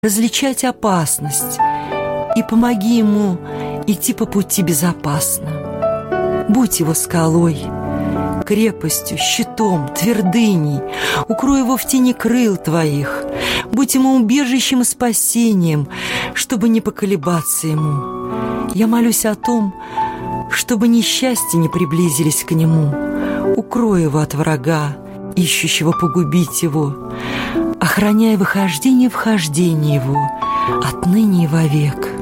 различать опасность и помоги ему идти по пути безопасно. Будь его скалой, крепостью, щитом, твердыней, укрой его в тени крыл твоих, будь ему убежищем и спасением, чтобы не поколебаться ему. Я молюсь о том, чтобы несчастья не приблизились к нему. Укрой его от врага, ищущего погубить его, охраняя выхождение и вхождение его отныне и вовек.